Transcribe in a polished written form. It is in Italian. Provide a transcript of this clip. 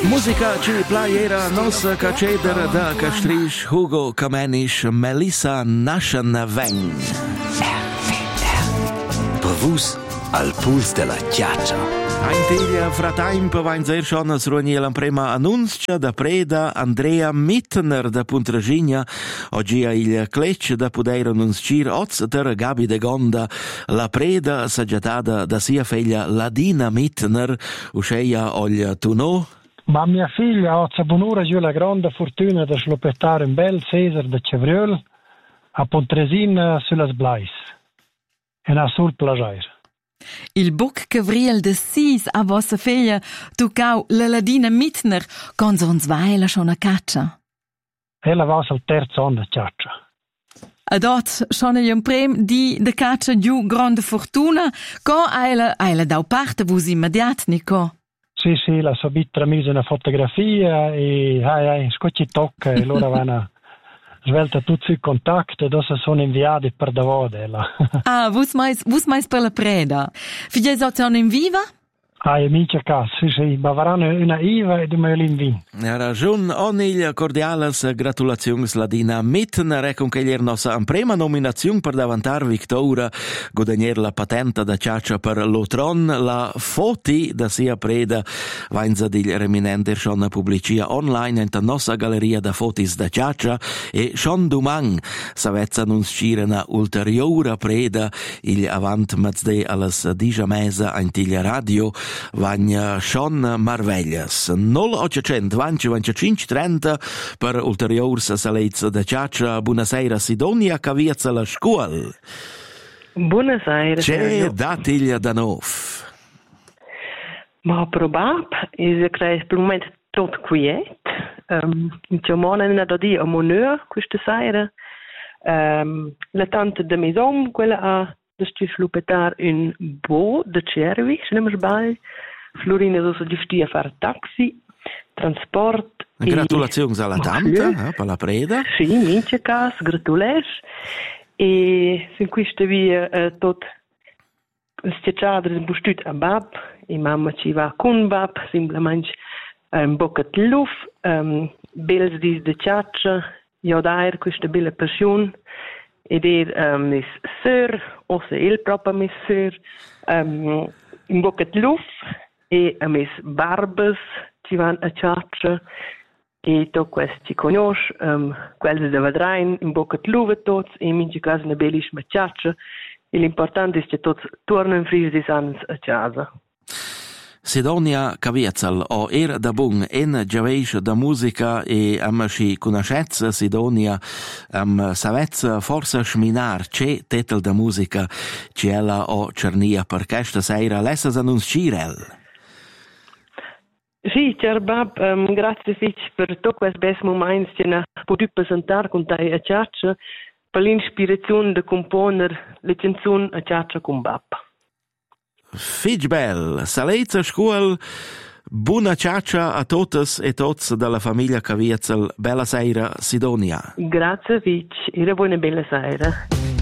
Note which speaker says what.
Speaker 1: Musica ci playera nos caceder da Castrisch, Hugo Kamenisch, Melissa Naschenweng.
Speaker 2: Pavus al puls della chiaccia.
Speaker 1: Ein Teglia fratemp vain sehr schon as Roniel prima annunzia da preda Andrea Mittner da Puntraginia. Oggi il clecce da poder annunciare oz der Gabi de Gonda la preda saggiatada da sia figlia Ladina Mittner usceia oglia tu no?
Speaker 3: Ma mia figlia ha bunura giù la grande fortuna di sloppettare un bel Cesar de Chevreul a Pontresina sulla Sblais. E una sul plagiaire.
Speaker 4: Il buc che vriel de sis a vossa figlia tuccau la Ladina Mittner con sons vaila schon a caccia.
Speaker 3: Ella va al terzo anno a caccia.
Speaker 4: Adot schon ein prem di de caccia giù grande fortuna co eila dau parte vus immediat nico.
Speaker 3: Sì, la sua bitra mise una fotografia e scocci tocca e loro vanno svelta tutti i contatti e adesso sono inviati per Davodela.
Speaker 4: Ah, vus mais per la preda. Figlia sono in viva?
Speaker 3: E minchia cas, sì, ma varranno una IVA e due in vin.
Speaker 1: Ha ragion, onil cordiales gratulazions Ladina Mittner, ecco che ieri nostra prima nominazione per davantar Victoria, guadagnier la patenta da ciaccia per l'Otron, la foti da sia preda, vainza di reminenter schon pubblicia online in la nostra galleria da fotis da ciaccia e schon domani savezza annunciare una ulteriore preda il avant mazde alles 10 mesa in Tiglia Radio, Vagna Sean Marveglias 0800 20 25 30 per ulteriors salezza da ciaccia. Buonasera Sidonia Caviezza la scuola.
Speaker 5: Buonasera.
Speaker 1: C'è datiglia da nov.
Speaker 5: Ma probab is per il momento tot quiet. In Giamona non da di a moneur questa sera. La tante de maison quella a da stiflupetar un bo de Cervi, se non mi sbaglio. Florina so di a fare taxi, trasport.
Speaker 1: Gratulazioni alla tante per la preda.
Speaker 5: Sì, mince cas, gratules. E sin questa via tot stiacciadre bustut a bab, e mamma ci va con bab, simplemente un boccat luf, bels dis de ciaccia, io dair questa bella passione. Ed mis sœur, o se il proprio mis sœur, in boccat luf, e a mis barbes ci van a ciaccia, e to questi conosci, quelli da vedrein, in boccat luve tots, e in minci casa una bellissima ciaccia, e l'importante è che tots tornano in fris di sans a casa.
Speaker 1: Sidonia Caviezzel o da bun en giaveisch da musica e am schi conoscezza Sidonia am savezza forsa schminar c'è tetel da musica c'ella o cernia per questa sera lessas annuncirel.
Speaker 5: Sì, Cerbab, grazie per tutto questo bel momento che ne potuto presentare con te a ciaccia per l'ispirazione di comporre le canzoni a ciaccia con Bab.
Speaker 1: Fitch bel, salezza scuol, buona ciaccia a totes e tots dalla famiglia Caviezzel. Bella sera, Sidonia.
Speaker 5: Grazie Fitch, e buona bella sera.